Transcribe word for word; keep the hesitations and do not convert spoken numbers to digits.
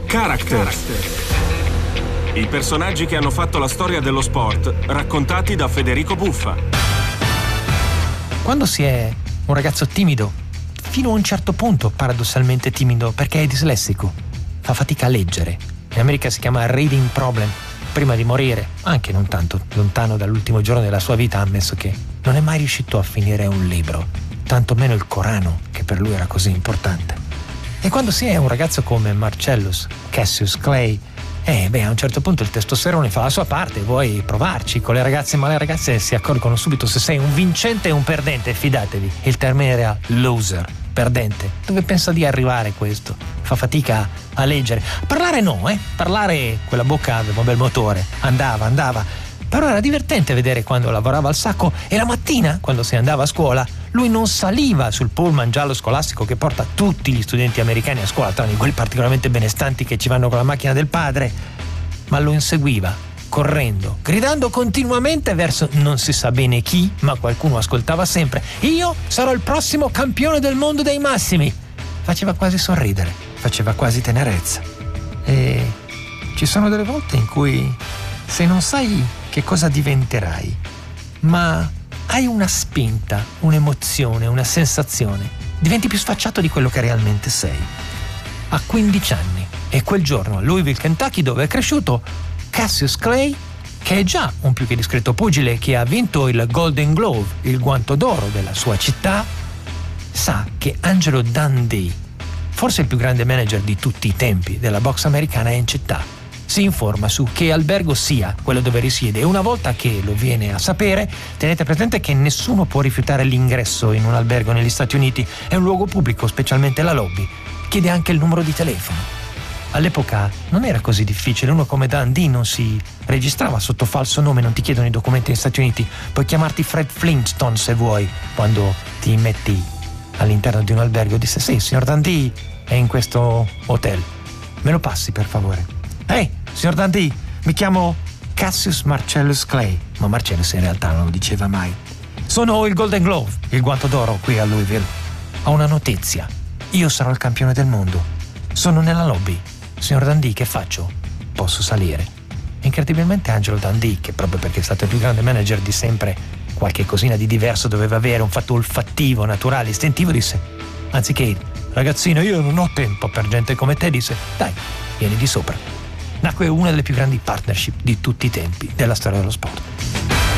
Characters. I personaggi che hanno fatto la storia dello sport, raccontati da Federico Buffa. Quando si è un ragazzo timido, fino a un certo punto paradossalmente timido perché è dislessico, fa fatica a leggere. In America si chiama reading problem. Prima di morire, anche non tanto lontano dall'ultimo giorno della sua vita, ha ammesso che non è mai riuscito a finire un libro, tantomeno il Corano, che per lui era così importante. E quando si è un ragazzo come Marcellus Cassius Clay, eh beh, a un certo punto il testosterone fa la sua parte, vuoi provarci con le ragazze, ma le ragazze si accorgono subito se sei un vincente e un perdente, fidatevi. Il termine era loser, perdente. Dove pensa di arrivare questo? Fa fatica a leggere. Parlare no, eh? Parlare, quella bocca aveva un bel motore, andava, andava. Però era divertente vedere quando lavorava al sacco e la mattina, quando si andava a scuola, lui non saliva sul pullman giallo scolastico che porta tutti gli studenti americani a scuola, tranne quelli particolarmente benestanti che ci vanno con la macchina del padre, ma lo inseguiva, correndo, gridando continuamente verso non si sa bene chi, ma qualcuno ascoltava sempre: io sarò il prossimo campione del mondo dei massimi. Faceva quasi sorridere, faceva quasi tenerezza. E ci sono delle volte in cui, se non sai che cosa diventerai, ma hai una spinta, un'emozione, una sensazione, diventi più sfacciato di quello che realmente sei. Ha quindici anni e quel giorno a Louisville, Kentucky, dove è cresciuto, Cassius Clay, che è già un più che discreto pugile che ha vinto il Golden Glove, il guanto d'oro della sua città, sa che Angelo Dundee, forse il più grande manager di tutti i tempi della box americana, è in città. Si informa su che albergo sia quello dove risiede e una volta che lo viene a sapere, tenete presente che nessuno può rifiutare l'ingresso in un albergo negli Stati Uniti, è un luogo pubblico, specialmente la lobby. Chiede anche il numero di telefono. All'epoca non era così difficile, uno come Dundee non si registrava sotto falso nome, non ti chiedono i documenti negli Stati Uniti, puoi chiamarti Fred Flintstone se vuoi quando ti metti all'interno di un albergo. Disse: sì, signor Dundee è in questo hotel, me lo passi per favore. Ehi, hey, signor Dundee, mi chiamo Cassius Marcellus Clay, ma Marcellus in realtà non lo diceva mai. Sono il Golden Glove, il guanto d'oro qui a Louisville. Ho una notizia, io sarò il campione del mondo. Sono nella lobby. Signor Dundee, che faccio? Posso salire? Incredibilmente Angelo Dundee, che proprio perché è stato il più grande manager di sempre, qualche cosina di diverso doveva avere, un fatto olfattivo, naturale, istintivo, disse: anziché ragazzino, io non ho tempo per gente come te, disse: dai, vieni di sopra. Nacque una delle più grandi partnership di tutti i tempi della storia dello sport.